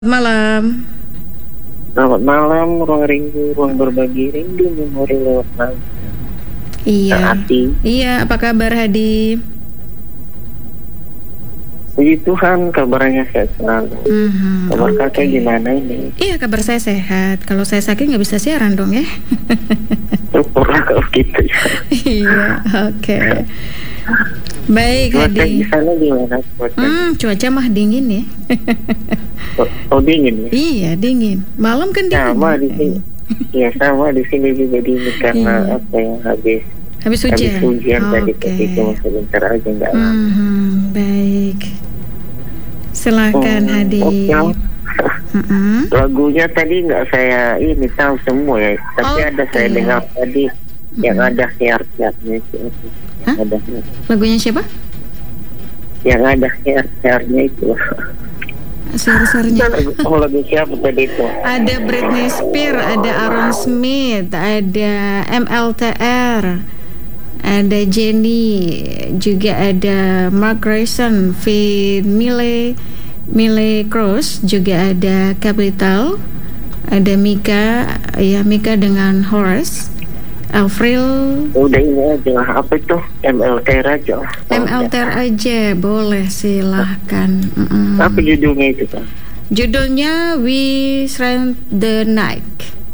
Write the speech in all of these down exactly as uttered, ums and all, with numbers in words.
Malam. Selamat malam, ruang rindu, ruang berbagi rindu, memori lewat lagu. Iya. Hati. Iya, apa kabar Hadi? Puji Tuhan, kabarnya sehat selalu. Mm-hmm, Kabar okay. kakak gimana ini? Iya, kabar saya sehat. Kalau saya sakit nggak bisa siaran dong ya. Syukurlah kalau gitu ya. Iya, oke. Okay. Baik Cuaca Hadi. di sana gimana cuaca? Hmm, cuaca mah dingin ya. oh, oh dingin ya? Iya dingin. Malam kan dingin. Sama di sini. Iya sama di sini juga dingin karena iya. apa ya habis. Habis hujan. Habis hujan oh, tadi okay. tapi cuma sebentar aja nggak lama. Mm-hmm, baik. Silakan oh, Hadi. Okay. Mm-hmm. Lagunya tadi nggak saya ini tahu semua ya, tapi okay. ada saya dengar tadi mm-hmm. yang ada share-share-nya itu. Hah? Ada. Lagunya siapa? Yang ada share-share-nya itu. Share-share-nya. Oh, lagu siapa tadi itu? Ada Britney Spears, ada Aaron Smith, ada M L T R, ada Jenny, juga ada Mark Ronson, Fit Miley, Miley Cross, juga ada Capital, ada Mika, ya Mika dengan Horace, Avril. Udah ini aja, apa itu? M L T R aja. M L T R aja, boleh silahkan. Mm-mm. Apa judulnya itu kan? Judulnya We Strand the Night.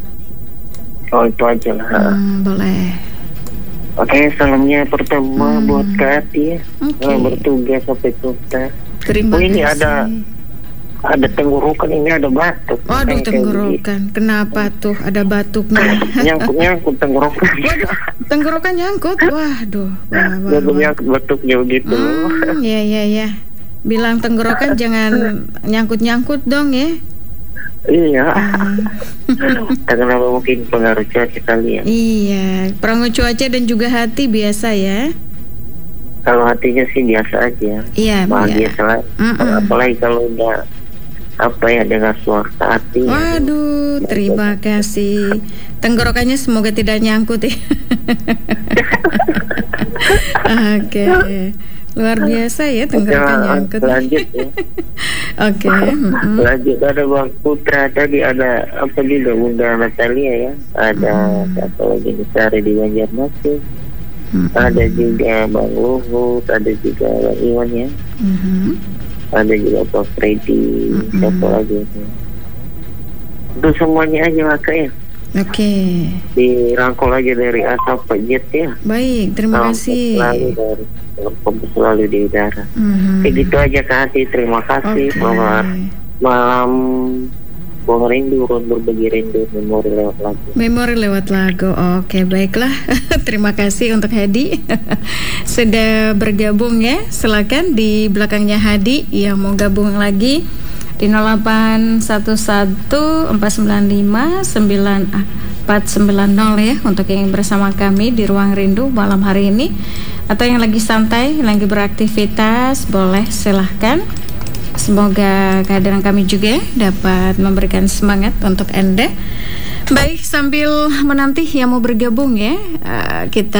Oh itu aja lah. Hmm, boleh. Oke, salamnya pertama hmm. buat Kak Ati okay. yang bertugas sampai tuntas. Terima oh, ini kasih. ada ada tenggorokan, ini ada batuk. Waduh, tenggorokan. Kenapa tuh ada batuknya? Nyangkut nyangkut tenggorokan. Waduh, tenggorokan nyangkut. Waduh, wah, wah, wah. Nyangkut batuknya begitu. Hmm, ya ya ya. Bilang tenggorokan jangan nyangkut nyangkut dong ya. Iya. Kenapa mungkin pengaruh cuaca kali ya? Iya, pengaruh cuaca dan juga hati biasa ya. Kalau hatinya sih biasa aja. Iya, bahagia selalu. Apalagi kalau udah apa ya dengar suara hati. Waduh, ya. Terima kasih. Tenggorokannya semoga tidak nyangkut ya. Oke. Okay. Luar biasa ya tenggorokan nyangkut. Lanjut ya. Oke. Okay. Mm-hmm. Lanjut ada Bang Putra tadi, ada apa juga Bunda Natalia ya. Ada mm. apa lagi Sari di Banjarmasin. Mm-hmm. Ada juga Bang Luhut, ada juga Bang Iwan ya. Mm-hmm. Ada juga Pak Freddy, mm-hmm. siapa lagi ya. Itu semuanya aja Maka ya. Oke. Okay. Dirangkul aja dari asap Pak Jet ya. Baik, terima kasih. Selalu dari selalu di udara. Mm-hmm. Kayak gitu aja Kak Hati, terima kasih. Okay. Selamat malam. Buang rindu, ruang berbagi rindu, memori lewat lagu. Memori lewat lagu, oke baiklah. Terima kasih untuk Hadi sudah bergabung ya. Silakan di belakangnya Hadi yang mau gabung lagi di nol delapan satu satu empat sembilan lima sembilan empat sembilan nol ya untuk yang bersama kami di Ruang Rindu malam hari ini, atau yang lagi santai, lagi beraktivitas, boleh silahkan. Semoga kehadiran kami juga dapat memberikan semangat untuk Anda. Baik, sambil menanti yang mau bergabung ya, uh, kita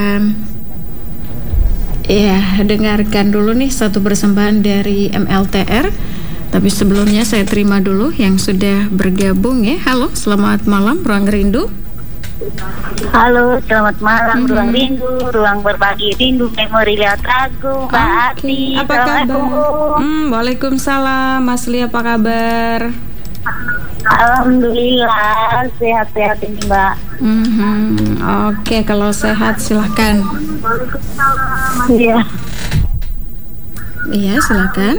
ya dengarkan dulu nih satu persembahan dari M L T R. Tapi sebelumnya saya terima dulu yang sudah bergabung ya. Halo, selamat malam Ruang Rindu. Halo, selamat malam. Mm-hmm. Ruang Rindu, ruang berbagi rindu, memori lewat lagu. Mbak okay. Ati, apa kabar? Hmm, Waalaikumsalam, Mas Li, apa kabar? Alhamdulillah, sehat-sehat ini Mbak. Mm-hmm. Oke, okay, kalau sehat silahkan. Iya. Iya, silakan.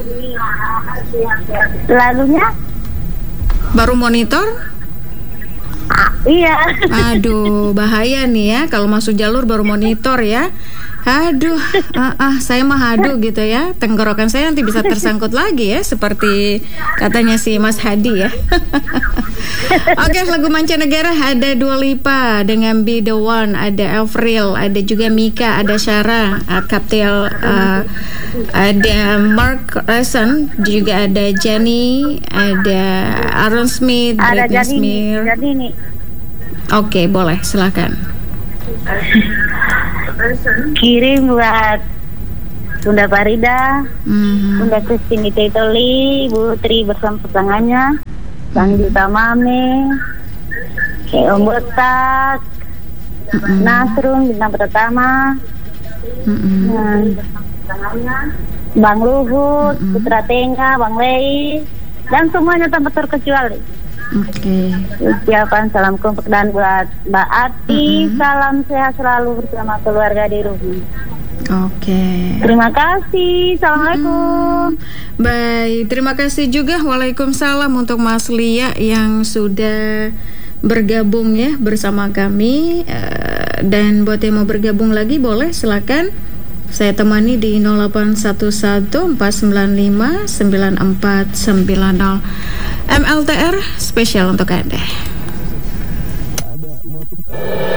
Lalunya? Baru monitor? Ah, iya. Aduh, bahaya nih ya kalau masuk jalur baru monitor ya. Aduh, ah, ah, saya mah aduh gitu ya. Tenggorokan saya nanti bisa tersangkut lagi ya, seperti katanya si Mas Hadi ya. Oke, lagu mancanegara ada Dua Lipa dengan Be The One, ada Avril, ada juga Mika, ada Syara, uh, Capital, uh, ada Mark Ronson, juga ada Jenny, ada Aaron Smith, ada Britney Spears. Jadi nih. Oke, boleh, silakan. Kirim buat Bunda Farida, Mhm. Bunda Christine Tetoli, Bu Tri bersama pasangannya, Bang Juta Mame, Om Botak, Mhm. Nasrun bintang pertama, Mhm. nah, Bang Luhut, Mm-mm. Putra Tengah, Bang Lei, dan semuanya tanpa terkecuali. Oke. Ucapan salam kompak dan buat Mbak Ati, Mm-mm. salam sehat selalu bersama keluarga di rumah. Oke. Terima kasih, Assalamualaikum. Baik, terima kasih juga. Waalaikumsalam untuk Mas Lia yang sudah bergabung ya bersama kami. Eh, dan buat yang mau bergabung lagi boleh silakan. Saya temani di nol delapan satu satu empat sembilan lima sembilan empat sembilan nol. M L T R spesial untuk Anda.